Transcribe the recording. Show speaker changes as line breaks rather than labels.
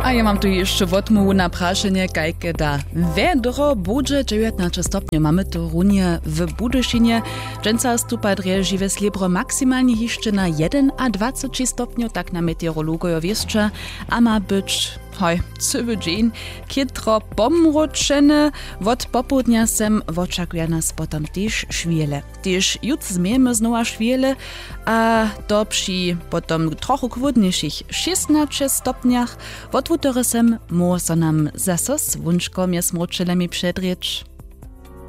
A ja mam tu jeszcze odmówu na praszenie, kajke da wiadro budże 19 stopni. Mamy to runie w Budyszynie. Dżęca stupa drzeżywe slibro maksymalnie jeszcze na 1 a 20 stopni, tak na meteorologojo wieszcza, a ma być cały dzień, kitro pomroczene, od popołudnia sem oczekuje nas potem też szwiele. Też jut zmiemy znowu szwiele, a to przy potem trochę chłodniejszych 16 stopniach, od wutory sem może nam zasos wunczkom je smroczelemi przedrzeć.